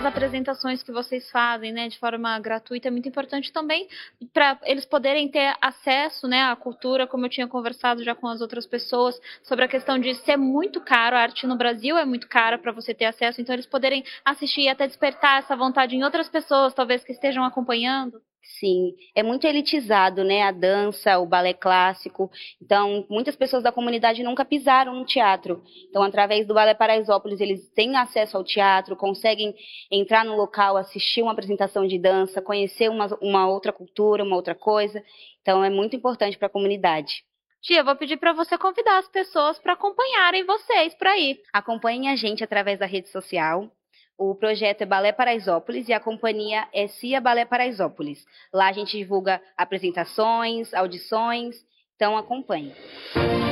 essas apresentações que vocês fazem, né, de forma gratuita, é muito importante também para eles poderem ter acesso, né, à cultura, como eu tinha conversado já com as outras pessoas, sobre a questão de ser muito caro, a arte no Brasil é muito cara para você ter acesso, então eles poderem assistir e até despertar essa vontade em outras pessoas, talvez que estejam acompanhando. Sim, é muito elitizado, né? A dança, o balé clássico. Então, muitas pessoas da comunidade nunca pisaram no teatro. Então, através do Balé Paraisópolis, eles têm acesso ao teatro, conseguem entrar no local, assistir uma apresentação de dança, conhecer uma outra cultura, uma outra coisa. Então, é muito importante para a comunidade. Tia, eu vou pedir para você convidar as pessoas para acompanharem vocês por aí. Acompanhem a gente através da rede social. O projeto é Balé Paraisópolis e a companhia é Cia Balé Paraisópolis. Lá a gente divulga apresentações, audições, então acompanhe.